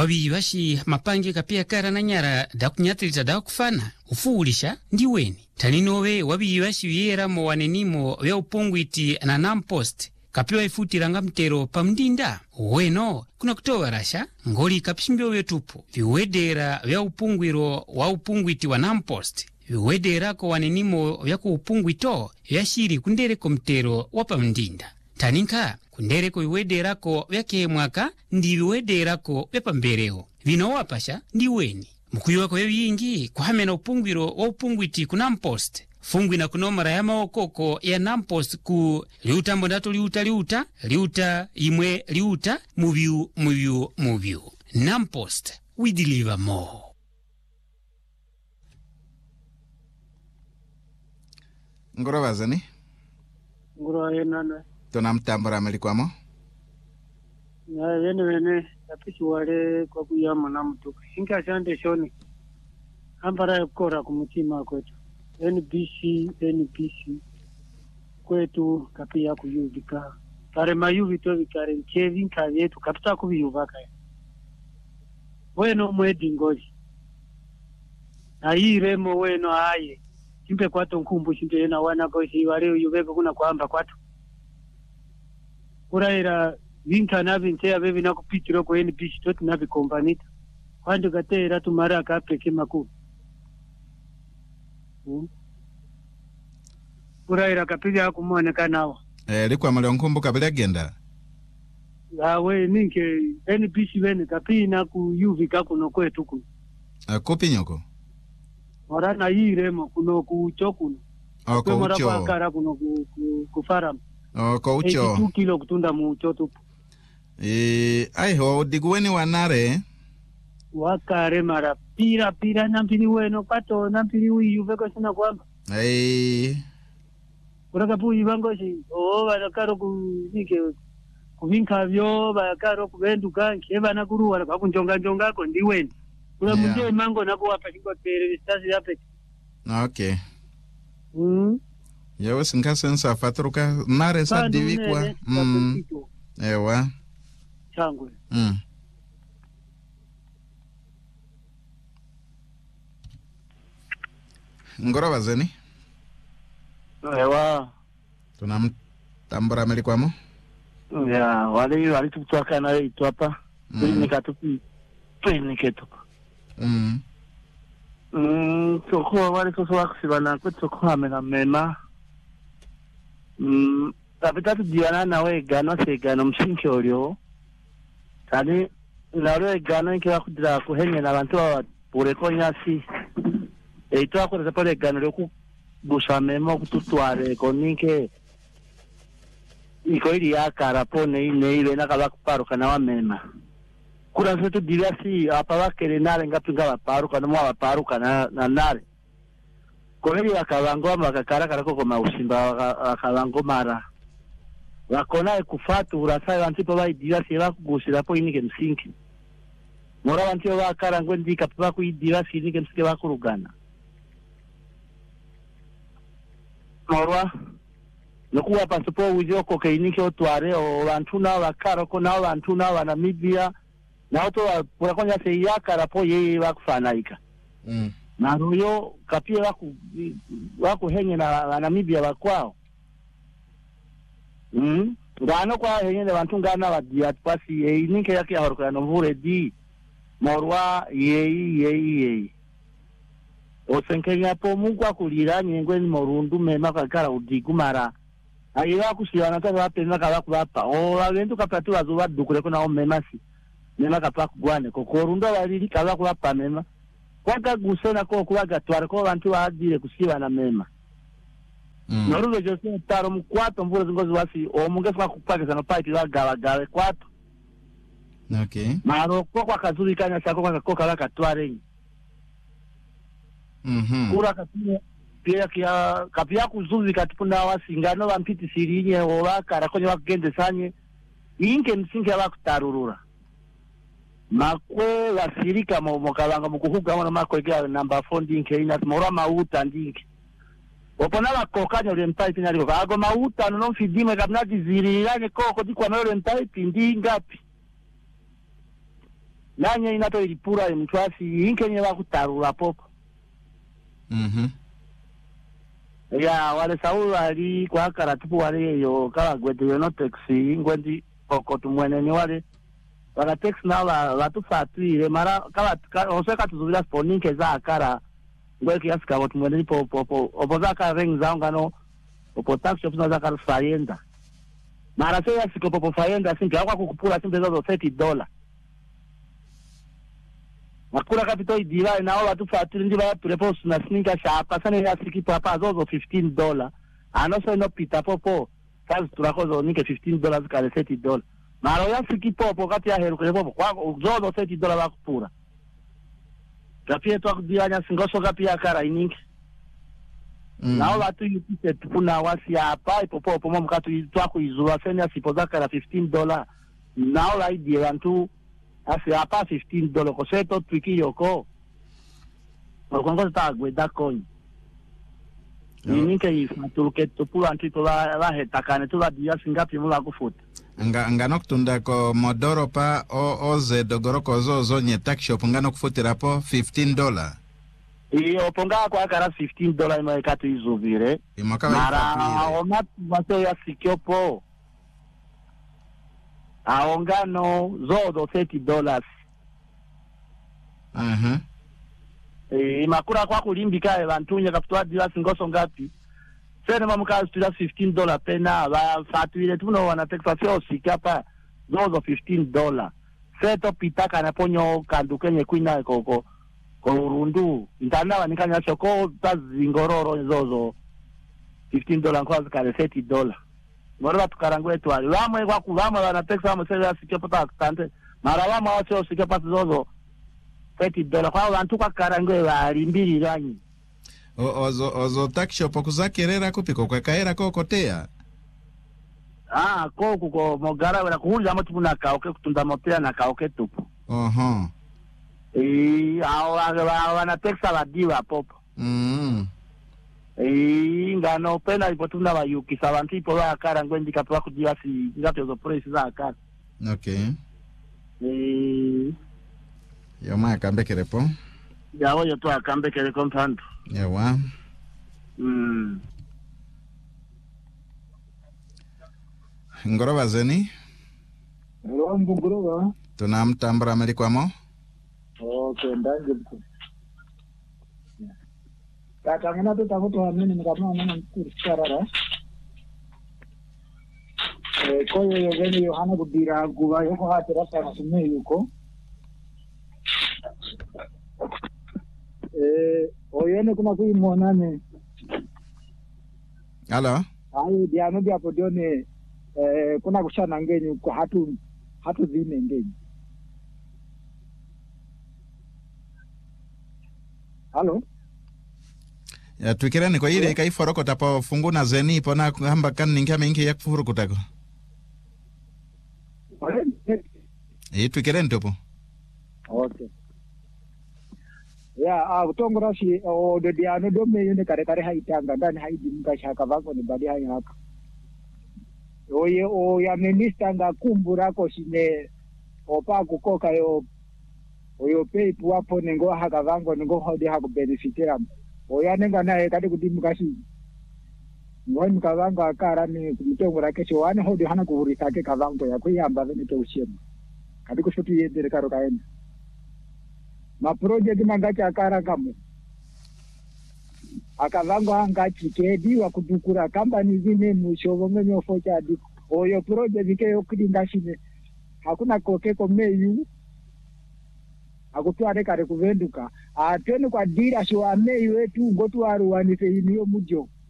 wabibashi mapange kapia kara na nyara da kunyatiriza da kufana ufuulisha ndi weni taninowe wabibashi biyera mo wanenimo ya upungwiti na nampost kapiwa ifutiranga mtero pamdinda weno kuna kutowa rasha ngoli kapishimbio wetupu viwedera vya upungwiro wa upungwiti wa nampost viwedera ko wanenimo vya kuupungwito vya shiri kundereko mtero wa pamdinda taninka kundereko viwederako vya kemwaka ndi viwederako vya pambereo vino wapasha ndi weni mukuyuwa kwa yingi kuhamena upungwiro wa upungwiti ku nampost fungwi na kunomara ya maokoko ya nampost ku liuta mbondato liuta imwe liuta muvyu nampost we deliver more. Ngoro wazani? Ngoro yenana. Tuna mtambura melikwamo? Na wene tapisi wale kwa kuyama na mtuku. Inka asante shoni. Ambara kora kumutima kwetu. NPC kwetu kapia kuyubika. Kare mayubi to vikare nchevi nka yetu kapita kubiyubaka. Weno mwedi ngozi. Na hii remo weno aye. Simpe kwato nkumbu shinte na wana gozi wale uyubebe kuna kwamba kwato. Uraira vinka na vintea bebi na kupitiro kwa NPC toti na vikombanita. Kwando gatera tumara kapeke maku. Uraira kapija kumuoneka nawo. Likwa mali nkumbu kabila genda. We ninke NPC wene kapina ku UV kakuno kwetu kuno. Kopi nyoko? Morana yiremo kuno kucho kuno. Ko mora ucho. kwa kara kuno ku faram. Ko ucho. 2 kilo kutunda mu ucho tupu. Aiho diguweni wanare. Wakare mara pira nampili weno pato nampili uyuve ko sina kwamba. Kuraka puyi bangoshi bakaro kunike kuvinka vyo bakaro kuvenduka nkeba na kuruwa bakunjonga ko ndiweni kula munje mango nako wapa kingo tere stasi yape. Okay. Yawe sinka sensa fatruka nare sa divikwa. Ewa. Changwe. Ngoro wazeni? Ewa. Tuna mtambura melikwamo? Ya, wali tukutuaka na itu hapa. Niketu. Toko wali koso wakusibana kwetu hamena mema. Tapitatu diwana nawe gano se gano mshinki olio. Tani nawe gano nke wakudira kuhenye na bantu wa pureko nyasi. Itu wakureza pale gano lyoku busha memo kututware konike iko ili yakarapone ine ile nakabakuparuka na wamema kura zetu dirasi apa bakere nare ngapinga baparuka no baparuka na nare koheli akabango makakara karako koma usimba akabango mara wakona kufatu urasai wantipo bai dirasi bakugushira po inike msinki mora wantipo bakara ngwendi kapaba ku dirasi inike msinki bakurugana morwa nokuwa pasipo ujoko keinike otware o bantu na bakara ko na bantu na banamibia na oto purakonya se yakara po ye bakufanaika na royo kapia wako henye na banamibia bakwao ngano kwa henye na bantu ngana badia pasi inike yake ahorko no vure di morwa ye osenkenya po mugwa kulira nyengwe ni morundu mema kakara udigumara ayiwa kusiwana tata apena kala kubapa abentu kapatu bazuba dukure kuna omemasi mema kapaku gwane kokorunda baliri kala kubapa mema kwaka gusona ko kubaga twara ko bantu badire kusiba na mema noruzo jose taro mukwato mbura zingozi wasi omunge kwa kupaka sana paiti bagala kwato. Okay. Maro kwa kazuri kanya sako kwa koka katware kura kapia pia kapia kuzuzi katipunda wasingano bampiti sirinye obakara konye bakugende sanye inke msinge abakutarurura makwe basirika mu kabanga mu kuhuga wana makwega number 4 ndinke ina mora mauta ndinke opona bakokanya le mpipe nyali ko ago mauta no mfidime kabna diziriranye koko dikwa no le mpipe ndingapi nanye inato ilipura mtwasi inkenye wakutarura popo. Ya wale saulu ali kwa karatupu wale yo kala gwede yo no taxi ngwendi okotu mweneni wale wala taxi na watu fatwire mara kala oseka tuzubira sponinke za akara ngweki yasika watu mweneni popo opoza ka ring za ngano opo tax shop na za kala sayenda mara se yasika popo sayenda sinke akwa kukupula simbe zo $30. Makura kapito idira na watu fatwire ndi ba prepost na sninka shapa sana yasiki papa zozo $15. Anoso no pita popo kazi turakozo nike $15 kale $30. Mara yasiki popo kati ya heru kule popo kwa zozo $30 bakupura. Kapia to akudianya singoso kapia kara ininki. Na watu yupite tupuna wasi hapa popo mo mkatu twako izua senya sipoza kara $15. Na wala idira ntu asi hapa $15 koseto twiki yoko. Okongo tagweda coin. Ninke ifaturuke tupula antito la hetakane tula dia singapi mula kufuta. Ngano kutunda ko modoro pa oze dogoroko zozo nye tax shop ngano kufutira po $15. Iyo ponga kwa kara $15 ima katu izuvire. Mara omatu maso ya sikiopo. Aongano zozo $30. Makura kwa kulimbika evantunya kapitwa dila singoso ngapi. Sene mamuka stula $15 pena ba fatuile tuno wana texasio sikapa zozo $15. Seto pitaka na ponyo kandukenye kuina ko urundu ndana wanikanya choko tazingororo zozo $15 kwa zikale $30. Mora tukarangwe twali wamwe kwa kulama wana texas amesema sikapa takante mara wama wacho sikapa zozo $30 kwa wantu kwa karangwe bali mbili ranyi. Ozo tax shop okuzakerera kupiko kwa kaera kokotea. Koko ko mogara wala kuhulja mtu na kaoke kutunda motea na kaoke tupu. Wana teksa la diwa popo. Ngano pena ipotunda wa yuki sawanti ipo wa akara ngwendi kapwa kudiwa si ngapi ozo price za akara. Okay. Yoma akambe kerepo. Yawo yo to akambe kere kompandu. Yawa. Ngoroba zeni? Ngoroba. Tunamtambura melikwamo? Okay, ndange mku. Kaka ngana to takoto amini nikama ngana mkuru sarara. Koyo yogeni Yohana kudira kuba yoko hatira sana sume yuko. Oyene kuna kuimonane. Hello. Ayo diano dia podione kuna kushana ngeni kwa hatu zine ngeni. Hello. Ya tukirani kwa ile kai foroko tapo funguna zeni pona hamba kan ninga mingi ya kufuru kutako. Tukirani topo. Okay. Ya utongora shi de diano do me yone kare haitanga ndani haidi mkashaka vako ni badi hayaka. O ya minister ngakumbura ko shine opa kukoka yo oyo pay puapo nengo haka vango nengo hodi haku benefitira. Oya nenga nae kati kudimkashi. Ngoni kavango akara ni kumtongora kesho wane hodi hana kuhurika ke kavango ya kuyamba vene ke ushema. Kati kushuti yendere karo kaenda. Ma project mangacha akara kamu. Akavango hangachi kedi wa kudukura company zine mushovo menyo focha di. Oyo project ke yokudingashine. Hakuna kokeko meyu. Akutware kare kuvenduka. Atwene kwa dira shwa meyu wetu ngotu aruwanise iniyo mujo.